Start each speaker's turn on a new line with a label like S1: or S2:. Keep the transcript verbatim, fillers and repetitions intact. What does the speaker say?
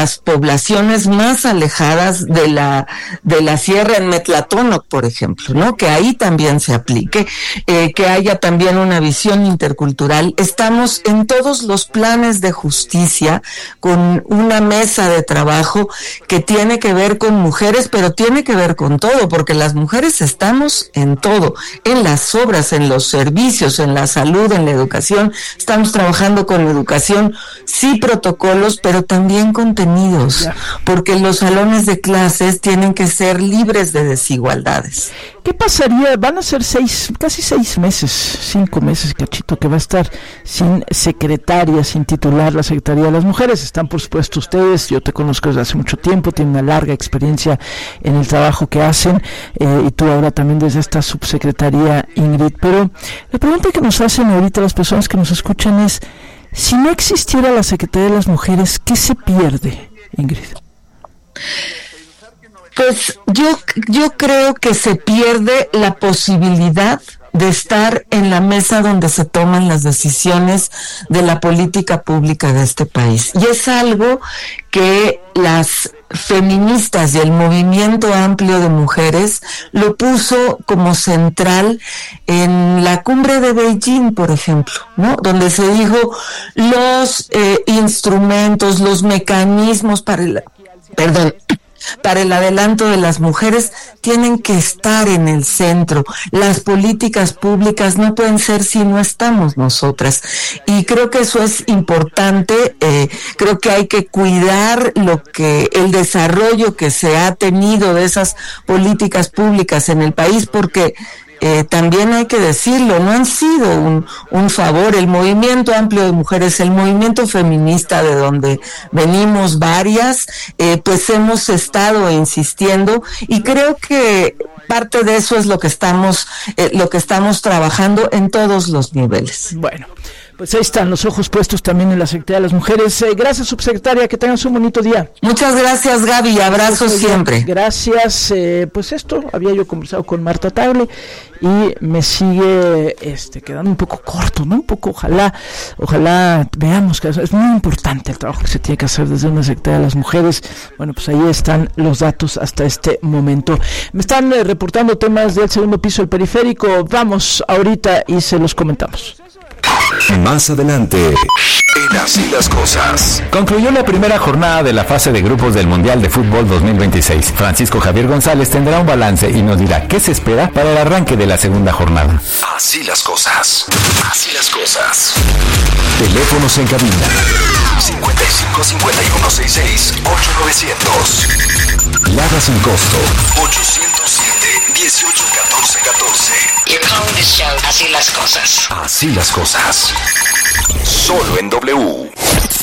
S1: las poblaciones más alejadas de la de la sierra, en Metlatónoc, por ejemplo, ¿no? Que ahí también se aplique, eh, que haya también una visión intercultural. Estamos en todos los planes de justicia con una mesa de trabajo que tiene que ver con mujeres, pero tiene que ver con todo, porque las mujeres estamos en todo, en las obras, en los servicios, en la salud, en la educación. Estamos trabajando con educación, sí, protocolos, pero también contenidos, porque los salones de clases tienen que ser libres de desigualdades.
S2: ¿Qué pasaría? Van a ser seis, casi seis meses, cinco meses, cachito, que va a estar sin secretaria, sin titular la Secretaría de las Mujeres. Están, por supuesto, ustedes, yo te conozco desde hace mucho tiempo, tienen una larga experiencia en el trabajo que hacen, eh, y tú ahora también desde esta subsecretaría, Ingrid. Pero la pregunta que nos hacen ahorita las personas que nos escuchan es, si no existiera la Secretaría de las Mujeres, ¿qué se pierde, Ingrid?
S1: Pues yo, yo creo que se pierde la posibilidad de estar en la mesa donde se toman las decisiones de la política pública de este país. Y es algo que las feministas y el movimiento amplio de mujeres lo puso como central en la cumbre de Beijing, por ejemplo, ¿no? Donde se dijo los eh, instrumentos, los mecanismos para el, perdón, para el adelanto de las mujeres tienen que estar en el centro. Las políticas públicas no pueden ser si no estamos nosotras. Y creo que eso es importante. Eh, creo que hay que cuidar lo que el desarrollo que se ha tenido de esas políticas públicas en el país, porque Eh, también hay que decirlo, no han sido un, un favor. El movimiento amplio de mujeres, el movimiento feminista de donde venimos varias, eh, pues hemos estado insistiendo, y creo que parte de eso es lo que estamos, eh, lo que estamos trabajando en todos los niveles.
S2: Bueno, pues ahí están los ojos puestos también en la Secretaría de las Mujeres. Eh, gracias, subsecretaria, que tengan un bonito día.
S1: Muchas gracias, Gaby, abrazos siempre.
S2: Gracias. Eh, pues esto, había yo conversado con Marta Tagle y me sigue este quedando un poco corto, ¿no? Un poco, ojalá, ojalá veamos que es muy importante el trabajo que se tiene que hacer desde una Secretaría de las Mujeres. Bueno, pues ahí están los datos hasta este momento. Me están eh, reportando temas del segundo piso del periférico. Vamos ahorita y se los comentamos.
S3: Más adelante, en Así las Cosas.
S4: Concluyó la primera jornada de la fase de grupos del Mundial de Fútbol dos mil veintiséis. Francisco Javier González tendrá un balance y nos dirá qué se espera para el arranque de la segunda jornada.
S3: Así las Cosas. Así las Cosas. Teléfonos en cabina. cincuenta y cinco, cincuenta y uno, sesenta y seis, ocho novecientos. Lada sin costo. ochocientos siete, dieciocho, catorce, catorce.
S5: You're calling this show Así las Cosas.
S3: Así las Cosas. Solo en W.